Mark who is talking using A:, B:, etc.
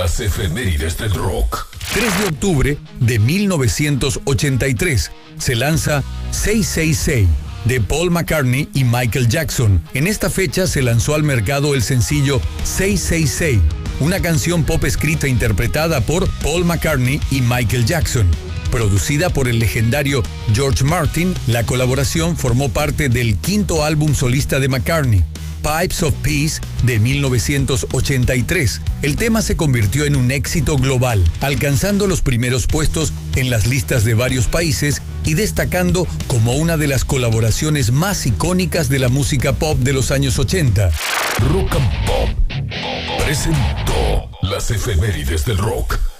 A: Las efemérides del rock.
B: 3 de octubre de 1983 se lanza 666 de Paul McCartney y Michael Jackson. En esta fecha se lanzó al mercado el sencillo 666, una canción pop escrita e interpretada por Paul McCartney y Michael Jackson. Producida por el legendario George Martin, la colaboración formó parte del quinto álbum solista de McCartney, Pipes of Peace, de 1983. El tema se convirtió en un éxito global, alcanzando los primeros puestos en las listas de varios países y destacando como una de las colaboraciones más icónicas de la música pop de los años 80.
A: Rock and Pop presentó las efemérides del rock.